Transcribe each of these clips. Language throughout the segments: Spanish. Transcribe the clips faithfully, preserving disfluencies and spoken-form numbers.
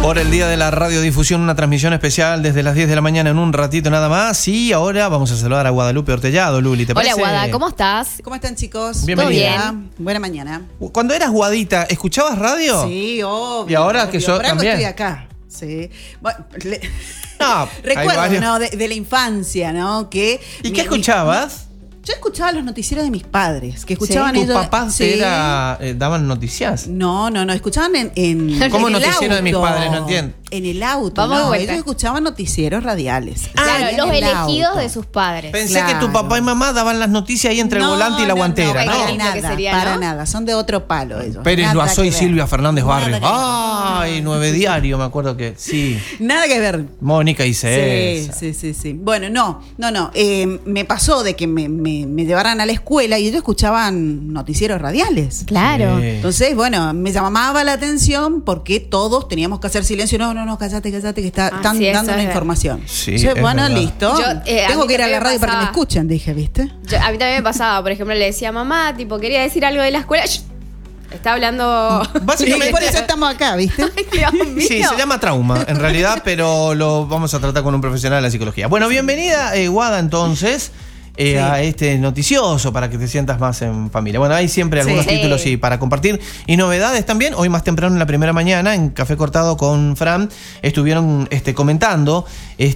Por el día de la radiodifusión, una transmisión especial desde las diez de la mañana en un ratito nada más. Y ahora vamos a saludar a Guadalupe Ortellado. Luli, ¿te parece? Hola, Guada, ¿cómo estás? ¿Cómo están, chicos? Bienvenida. ¿Todo bien? Buena mañana. Cuando eras Guadita, ¿escuchabas radio? Sí, obvio. ¿Y ahora obvio. que yo Por algo también? estoy acá. Sí. Bueno, le- No, hay recuerdo, varios. ¿no? De, de la infancia, ¿no? Que ¿Y mi- qué escuchabas? mi- yo escuchaba los noticieros de mis padres, que escuchaban ¿Tus ellos. papás Sí. te era, eh, daban noticias? No, no, no, escuchaban en, en ¿Cómo en el noticiero de mis auto. padres? No entiendo. En el auto, Vamos de no, vuelta. ellos escuchaban noticieros radiales. Claro, En los el elegidos auto. de sus padres. Pensé Claro. que tu papá y mamá daban las noticias ahí entre el No, volante y la no, guantera, no, ¿no? para Lindo que nada, sería, para ¿no? nada, son de otro palo ellos. Pérez Nada Loazó y que ver. Silvia Fernández Nada Barrios. que ver. Ay, Nueve Diario, me acuerdo que sí. Nada que ver. Mónica Sí, dice sí, sí, sí. Bueno, no, no, no. Eh, me pasó de que me, me, me llevaran a la escuela y ellos escuchaban noticieros radiales. Claro. Sí. Entonces, bueno, me llamaba la atención porque todos teníamos que hacer silencio. No, no, no, cállate, cállate, que está, Ah, están sí, eso dando es una verdad. información. Sí, Entonces, es bueno, verdad. listo. Yo, eh, a Tengo mí que ir a la también me radio para que me pasaba. escuchen, dije, ¿viste? Yo- a mí también me pasaba, por ejemplo, le decía a mamá, tipo, quería decir algo de la escuela. Shh, está hablando. Básicamente- Y por eso estamos acá, ¿viste? Ay, Dios mío. Sí, se llama trauma, en realidad, pero lo vamos a tratar con un profesional de la psicología. Bueno, bienvenida, eh, Guada, entonces, eh, Sí. a este noticioso para que te sientas más en familia. Bueno, hay siempre algunos Sí. títulos y para compartir. Y novedades también. Hoy más temprano en la primera mañana, en Café Cortado con Fran, estuvieron este, comentando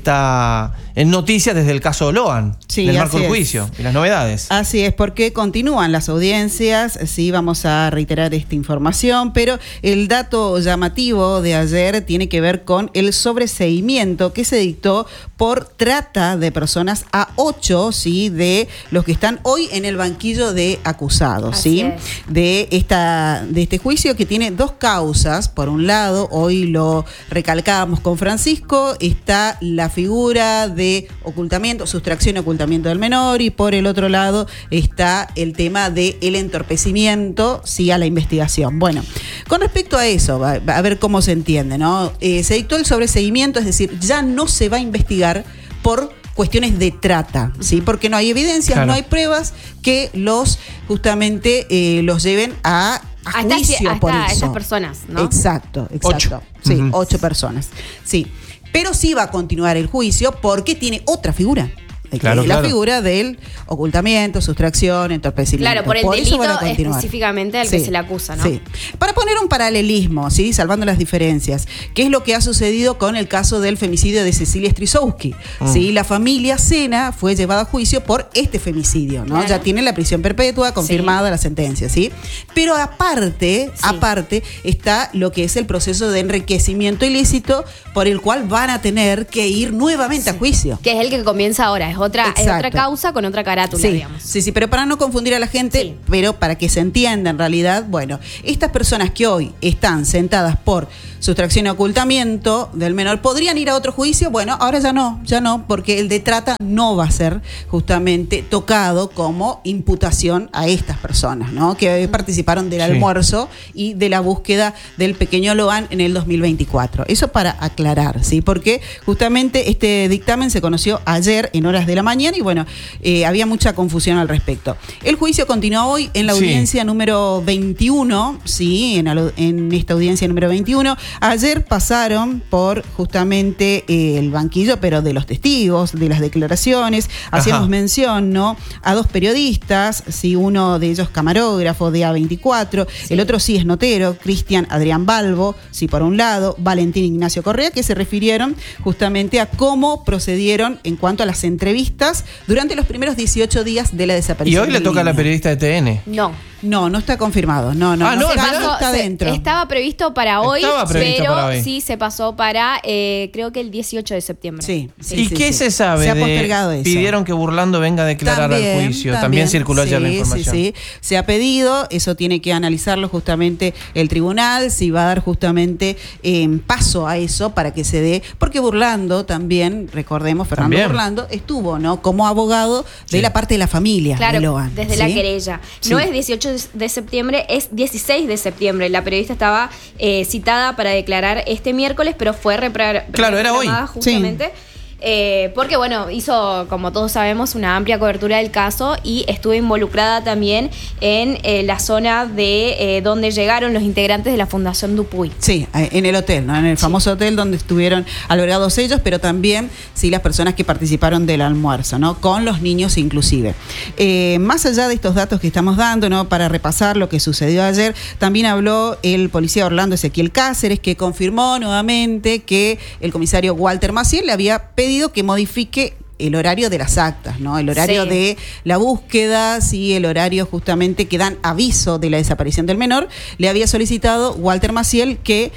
esta eh, noticia desde el caso Loan, Sí, del marco así del es. juicio y las novedades. Así es, porque continúan las audiencias, sí, vamos a reiterar esta información, pero el dato llamativo de ayer tiene que ver con el sobreseimiento que se dictó por trata de personas a ocho, sí, de los que están hoy en el banquillo de acusados, Así sí, es. de esta de este juicio que tiene dos causas. Por un lado, hoy lo recalcábamos con Francisco, está la figura de ocultamiento, sustracción y ocultamiento del menor, y por el otro lado está el tema del entorpecimiento, sí, a la investigación. Bueno, con respecto a eso, va- va a ver cómo se entiende, ¿no? Eh, se dictó el sobreseimiento, es decir, ya no se va a investigar por cuestiones de trata, ¿sí? Porque no hay evidencias, Claro. no hay pruebas que los justamente eh, los lleven a, a A estas- juicio a por esta- a eso. estas personas, ¿no? Exacto, exacto. Ocho. Sí, Ujú. ocho personas. Sí. Pero sí va a continuar el juicio porque tiene otra figura. que Claro, es la claro. figura del ocultamiento, sustracción, entorpecimiento. Claro, por el eso delito van a continuar. específicamente al que se le acusa, ¿no? Sí. Para poner un paralelismo, ¿sí? Salvando las diferencias, ¿qué es lo que ha sucedido con el caso del femicidio de Cecilia Strisowski? Mm. ¿Sí? La familia Sena fue llevada a juicio por este femicidio, ¿no? Claro. Ya tiene la prisión perpetua, confirmada la sentencia, ¿sí? Pero aparte, Sí. aparte está lo que es el proceso de enriquecimiento ilícito por el cual van a tener que ir nuevamente a juicio. Que es el que comienza ahora, es otra, es Exacto. otra causa con otra carátula, Sí, digamos. sí, sí, pero para no confundir a la gente, Sí. pero para que se entienda en realidad, bueno, estas personas que hoy están sentadas por sustracción y ocultamiento del menor, ¿podrían ir a otro juicio? Bueno, ahora ya no, ya no, porque el de trata no va a ser justamente tocado como imputación a estas personas, ¿no? Que participaron del Sí. almuerzo y de la búsqueda del pequeño Loan en el dos mil veinticuatro. Eso para aclarar, ¿sí? Porque justamente este dictamen se conoció ayer en horas de la mañana y bueno, eh, había mucha confusión al respecto. El juicio continúa hoy en la Sí. audiencia número veintiuno, sí, en, alo- en esta audiencia número veintiuno. Ayer pasaron por justamente eh, el banquillo, pero de los testigos, de las declaraciones. Hacíamos Ajá. mención, ¿no? A dos periodistas, sí, uno de ellos camarógrafo de A veinticuatro, Sí. el otro sí es notero, Cristian Adrián Balbo, sí, por un lado, Valentín Ignacio Correa, que se refirieron justamente a cómo procedieron en cuanto a las entrevistas durante los primeros dieciocho días de la Y desaparición. hoy le del toca a la niño. periodista de T N. No. No, no está confirmado. No, no, Ah, no, no, al está, final- no está se- dentro. Estaba previsto para hoy, Estaba previsto pero para hoy. sí se pasó para, eh, creo que el dieciocho de septiembre. Sí, sí. ¿Y qué se sabe? Se ha de- postergado eso. Pidieron que Burlando venga a declarar al juicio. También, circuló ayer la sí, información. Sí, sí, se ha pedido, eso tiene que analizarlo justamente el tribunal, si va a dar justamente eh, paso a eso para que se dé, porque Burlando también, recordemos, Fernando También. Burlando estuvo, ¿no? Como abogado de Sí. la parte de la familia de Claro, Loan. desde ¿sí? la querella. Sí. No es dieciocho de septiembre, es dieciséis de septiembre. La periodista estaba eh, citada para declarar este miércoles, pero fue repra- Claro, era hoy. reprogramada justamente. Eh, porque, bueno, hizo, como todos sabemos, una amplia cobertura del caso y estuvo involucrada también en eh, la zona de eh, donde llegaron los integrantes de la Fundación Dupuy. Sí, en el hotel, ¿no? En el famoso hotel donde estuvieron albergados ellos, pero también sí las personas que participaron del almuerzo, ¿no? Con los niños inclusive. Eh, más allá de estos datos que estamos dando, ¿no? Para repasar lo que sucedió ayer, también habló el policía Orlando Ezequiel Cáceres, que confirmó nuevamente que el comisario Walter Maciel le había pedido que modifique el horario de las actas, ¿no? El horario sí. de la búsqueda, sí, el horario justamente que dan aviso de la desaparición del menor. Le había solicitado Walter Maciel que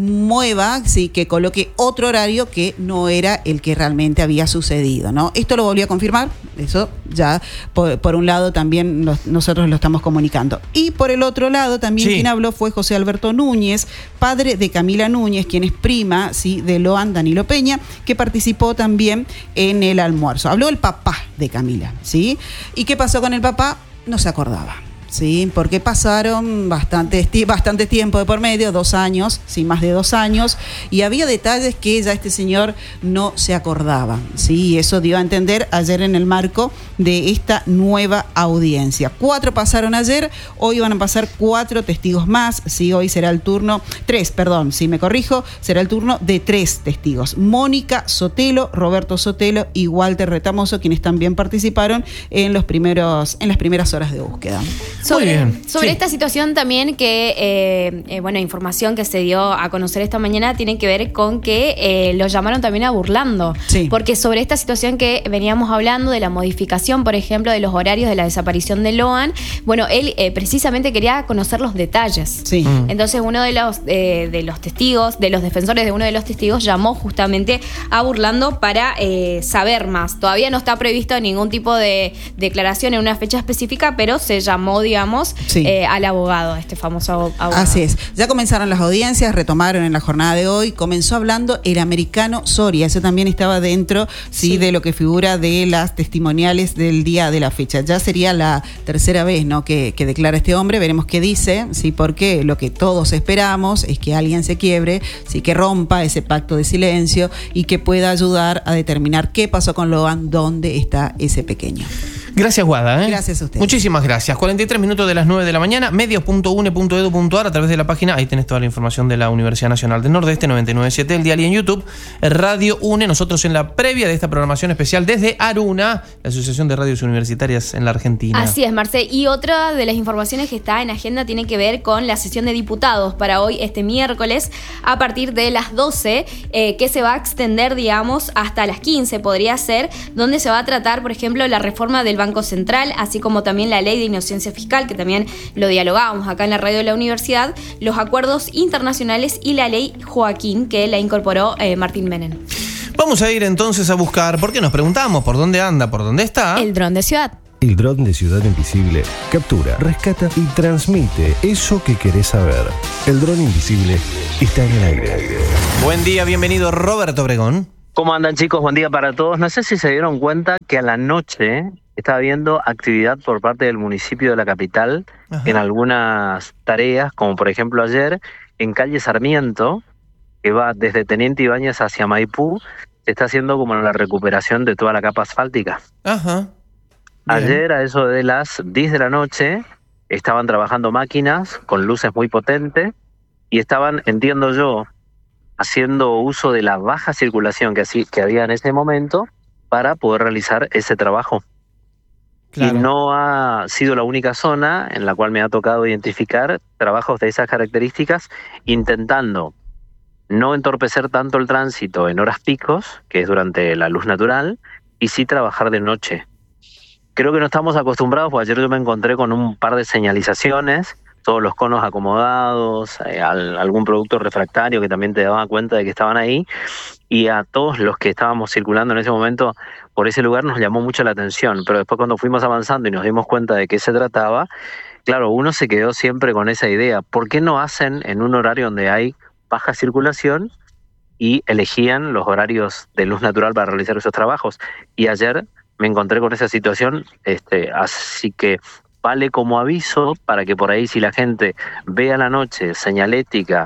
mueva, sí, que coloque otro horario que no era el que realmente había sucedido, ¿no? Esto lo volvió a confirmar, eso ya por, por un lado también nos, nosotros lo estamos comunicando. Y por el otro lado también sí. quien habló fue José Alberto Núñez, padre de Camila Núñez, quien es prima, sí, de Loan Danilo Peña, que participó también en el almuerzo. Habló el papá de Camila, ¿sí? ¿Y qué pasó con el papá? No se acordaba. Sí, porque pasaron bastante, bastante tiempo de por medio, dos años, sí, más de dos años, y había detalles que ya este señor no se acordaba, sí, y eso dio a entender ayer en el marco de esta nueva audiencia. Cuatro pasaron ayer, hoy van a pasar cuatro testigos más, sí, hoy será el turno, tres, perdón, si me corrijo, será el turno de tres testigos, Mónica Sotelo, Roberto Sotelo y Walter Retamoso, quienes también participaron en los primeros, en las primeras horas de búsqueda. Sobre, Muy bien. sobre Sí. esta situación también que, eh, eh, bueno, información que se dio a conocer esta mañana tiene que ver con que eh, lo llamaron también a burlando. Sí. Porque sobre esta situación que veníamos hablando de la modificación, por ejemplo, de los horarios de la desaparición de Loan, bueno, él eh, precisamente quería conocer los detalles. Sí. Mm. Entonces uno de los, eh, de los testigos, de los defensores de uno de los testigos, llamó justamente a burlando para eh, saber más. Todavía no está previsto ningún tipo de declaración en una fecha específica, pero se llamó, digamos, Sí. eh, al abogado, este famoso abogado. Así es. Ya comenzaron las audiencias, retomaron en la jornada de hoy. Comenzó hablando el americano Soria. Eso también estaba dentro, sí, Sí. de lo que figura de las testimoniales del día de la fecha. Ya sería la tercera vez, ¿no? que, que declara este hombre. Veremos qué dice, sí, porque lo que todos esperamos es que alguien se quiebre, sí, que rompa ese pacto de silencio y que pueda ayudar a determinar qué pasó con Loan, dónde está ese pequeño. Gracias, Guada. ¿eh? Gracias a usted. Muchísimas gracias. cuarenta y tres minutos de las nueve de la mañana, medios punto une punto edu punto ar, a través de la página, ahí tenés toda la información de la Universidad Nacional del Nordeste, noventa y nueve punto siete, el diario en YouTube, Radio UNE. Nosotros en la previa de esta programación especial desde ARUNA, la Asociación de Radios Universitarias en la Argentina. Así es, Marce. Y otra de las informaciones que está en agenda tiene que ver con la sesión de diputados para hoy, este miércoles, a partir de las doce, eh, que se va a extender, digamos, hasta las quince, podría ser, donde se va a tratar, por ejemplo, la reforma del Banco Central, así como también la ley de inocencia fiscal, que también lo dialogábamos acá en la radio de la universidad, los acuerdos internacionales y la ley Joaquín, que la incorporó eh, Martín Menem. Vamos a ir entonces a buscar, porque nos preguntamos por dónde anda, por dónde está. El dron de ciudad. El dron de Ciudad Invisible captura, rescata y transmite eso que querés saber. El dron invisible está en el aire. Buen día, bienvenido Roberto Obregón. ¿Cómo andan, chicos? Buen día para todos. No sé si se dieron cuenta que a la noche estaba habiendo actividad por parte del municipio de la capital. Ajá. En algunas tareas, como por ejemplo ayer, en calle Sarmiento, que va desde Teniente Ibáñez hacia Maipú, se está haciendo como la recuperación de toda la capa asfáltica. Ajá. Bien. Ayer, a eso de las diez de la noche, estaban trabajando máquinas con luces muy potentes y estaban, entiendo yo, haciendo uso de la baja circulación que, así, que había en ese momento para poder realizar ese trabajo. Claro. Y no ha sido la única zona en la cual me ha tocado identificar trabajos de esas características, intentando no entorpecer tanto el tránsito en horas picos, que es durante la luz natural, y sí trabajar de noche. Creo que no estamos acostumbrados, porque ayer yo me encontré con un par de señalizaciones, todos los conos acomodados, eh, al, algún producto refractario que también te daba cuenta de que estaban ahí, y a todos los que estábamos circulando en ese momento por ese lugar nos llamó mucho la atención, pero después cuando fuimos avanzando y nos dimos cuenta de qué se trataba, claro, uno se quedó siempre con esa idea, ¿por qué no hacen en un horario donde hay baja circulación y elegían los horarios de luz natural para realizar esos trabajos? Y ayer me encontré con esa situación, este, así que vale como aviso para que por ahí, si la gente ve a la noche señalética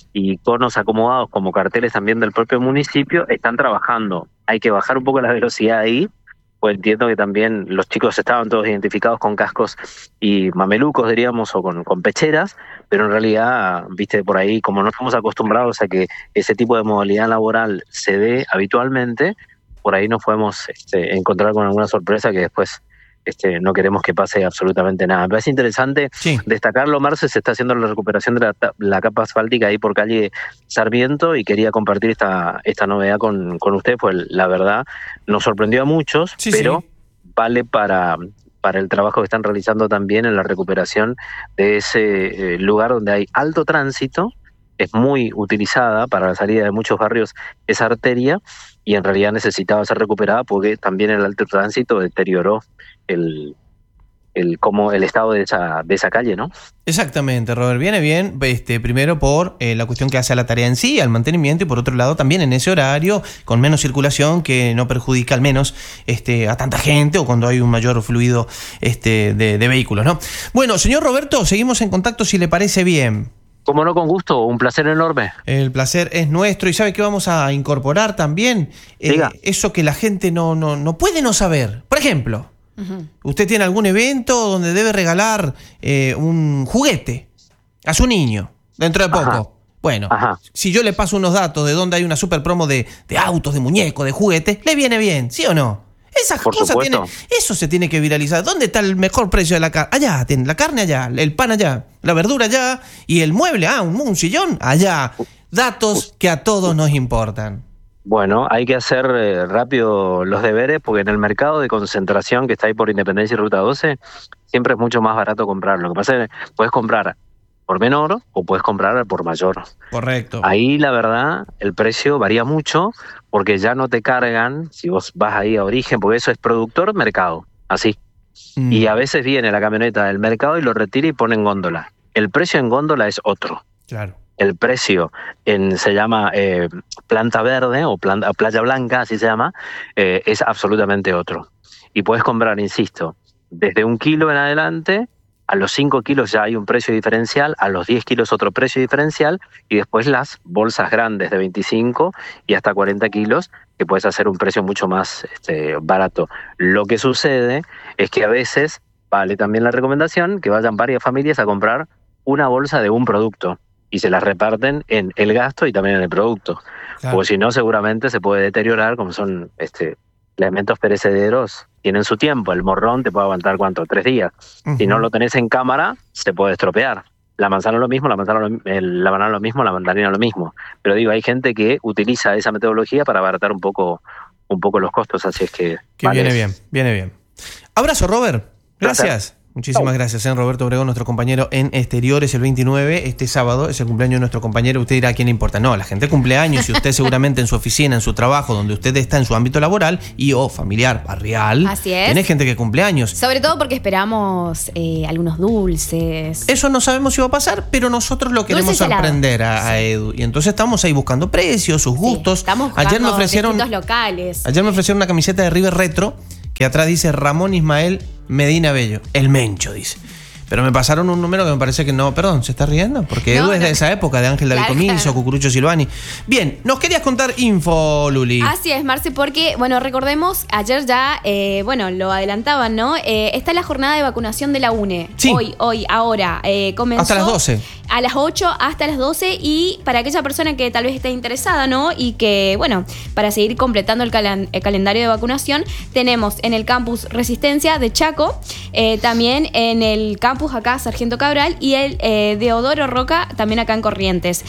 y conos acomodados como carteles también del propio municipio, están trabajando. Hay que bajar un poco la velocidad ahí, pues entiendo que también los chicos estaban todos identificados con cascos y mamelucos, diríamos, o con, con pecheras, pero en realidad, viste, por ahí, como no estamos acostumbrados a que ese tipo de modalidad laboral se dé habitualmente, por ahí nos podemos este, encontrar con alguna sorpresa que después este, no queremos que pase absolutamente nada. Me parece interesante sí. destacarlo, Marce, se está haciendo la recuperación de la, la capa asfáltica ahí por calle Sarmiento y quería compartir esta, esta novedad con, con usted, pues la verdad nos sorprendió a muchos, sí, pero sí. vale para, para el trabajo que están realizando también en la recuperación de ese eh, lugar donde hay alto tránsito. Es muy utilizada para la salida de muchos barrios esa arteria y en realidad necesitaba ser recuperada porque también el alto tránsito deterioró el, el, como el estado de esa, de esa calle, ¿no? Exactamente, Robert. Viene bien, este, primero por eh, la cuestión que hace a la tarea en sí, al mantenimiento, y por otro lado también en ese horario, con menos circulación, que no perjudica al menos este, a tanta gente o cuando hay un mayor fluido este, de, de vehículos, ¿no? Bueno, señor Roberto, seguimos en contacto si le parece bien. Como no, con gusto, un placer enorme. El placer es nuestro. ¿Y sabe qué vamos a incorporar también? Eh, eso que la gente no, no, no puede no saber. Por ejemplo, uh-huh. usted tiene algún evento donde debe regalar eh, un juguete a su niño dentro de poco. Ajá. Bueno, Ajá. si yo le paso unos datos de dónde hay una super promo de, de autos, de muñecos, de juguetes, ¿le viene bien? ¿Sí o no? Esas Por cosas supuesto. tienen, eso se tiene que viralizar. ¿Dónde está el mejor precio de la carne? Allá, tiene la carne allá, el pan allá, la verdura allá y el mueble, ah, un, un sillón allá. Datos que a todos nos importan. Bueno, hay que hacer eh, rápido los deberes porque en el mercado de concentración que está ahí por Independencia y Ruta doce siempre es mucho más barato comprar. Lo que pasa es que puedes comprar por menor o puedes comprar por mayor. Correcto. Ahí la verdad el precio varía mucho porque ya no te cargan, si vos vas ahí a origen, porque eso es productor mercado, así. Mm. Y a veces viene la camioneta del mercado y lo retira y pone en góndola. El precio en góndola es otro. Claro. El precio en se llama eh, planta verde o planta, playa blanca, así se llama, eh, es absolutamente otro. Y puedes comprar, insisto, desde un kilo en adelante. A los cinco kilos ya hay un precio diferencial, a los diez kilos otro precio diferencial y después las bolsas grandes de veinticinco y hasta cuarenta kilos que puedes hacer un precio mucho más este, barato. Lo que sucede es que a veces vale también la recomendación que vayan varias familias a comprar una bolsa de un producto y se las reparten en el gasto y también en el producto. Claro. Porque si no seguramente se puede deteriorar como son este elementos perecederos. Tienen su tiempo, el morrón te puede aguantar, ¿cuánto? Tres días. Uh-huh. Si no lo tenés en cámara, se puede estropear. La manzana lo mismo, la manzana lo, el, la banana lo mismo, la mandarina lo mismo. Pero digo, hay gente que utiliza esa metodología para abaratar un poco, un poco los costos, así es que... Que vale. Viene bien, viene bien. Abrazo, Robert. Gracias. Placer. Muchísimas gracias, ¿eh? Roberto Obregón, nuestro compañero en Exteriores, el veintinueve, este sábado es el cumpleaños de nuestro compañero. Usted dirá a quién le importa. No, la gente cumple años y usted seguramente en su oficina, en su trabajo, donde usted está en su ámbito laboral y o familiar, barrial. Así es. Tiene gente que cumple años. Sobre todo porque esperamos eh, algunos dulces. Eso no sabemos si va a pasar, pero nosotros lo queremos sorprender a, a Edu. Y entonces estamos ahí buscando precios, sus gustos. Sí, estamos buscando ayer me ofrecieron, distintos locales. Ayer me ofrecieron una camiseta de River Retro que atrás dice Ramón Ismael Medina Bello. El Mencho, dice. Pero me pasaron un número que me parece que no, perdón, ¿se está riendo? Porque no, Edu es de esa época, de Ángel David claro, Comiso, claro. Cucurucho Silvani. Bien, nos querías contar info, Luli. Así es, Marce, porque, bueno, recordemos, ayer ya, eh, bueno, lo adelantaban, ¿no? Eh, está la jornada de vacunación de la UNE. Sí. Hoy, hoy, ahora. Eh, comenzó hasta las doce. A las ocho hasta las doce y para aquella persona que tal vez esté interesada, ¿no? Y que, bueno, para seguir completando el, cal- el calendario de vacunación, tenemos en el campus Resistencia de Chaco, eh, también en el campus acá Sargento Cabral y el eh, Deodoro Roca también acá en Corrientes.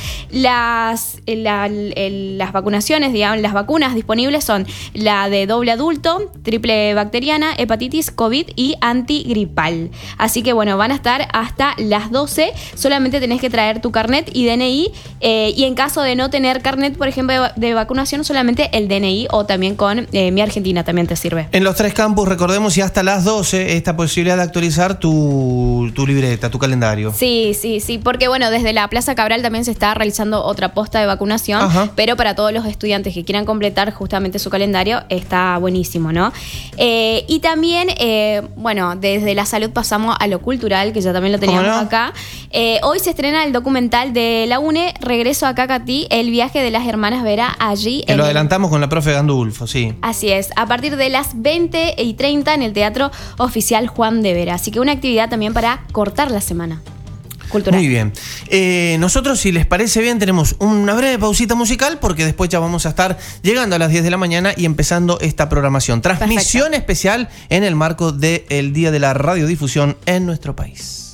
Las, la, el, las vacunaciones, digamos, las vacunas disponibles son la de doble adulto, triple bacteriana, hepatitis, COVID y antigripal. Así que bueno, van a estar hasta las doce. Solamente tenés que traer tu carnet y D N I eh, y en caso de no tener carnet, por ejemplo, de, de vacunación, solamente el D N I o también con eh, Mi Argentina también te sirve. En los tres campus, recordemos, y hasta las doce, esta posibilidad de actualizar tu tu, tu libreta, tu calendario. Sí, sí, sí, porque bueno, desde la Plaza Cabral también se está realizando otra posta de vacunación, Ajá. pero para todos los estudiantes que quieran completar justamente su calendario está buenísimo, ¿no? Eh, y también, eh, bueno, desde la salud pasamos a lo cultural, que ya también lo teníamos ¿Cómo no? acá. Eh, hoy se estrena el documental de la UNE, Regreso a Cacatí, el viaje de las hermanas Vera allí. Que en lo el- adelantamos con la profe Gandulfo, sí. Así es, a partir de las veinte y treinta en el Teatro Oficial Juan de Vera. Así que una actividad también para cortar la semana cultural. Muy bien. Eh, nosotros, si les parece bien, tenemos una breve pausita musical porque después ya vamos a estar llegando a las diez de la mañana y empezando esta programación. Transmisión Perfecto. especial en el marco del Día de la Radiodifusión en nuestro país.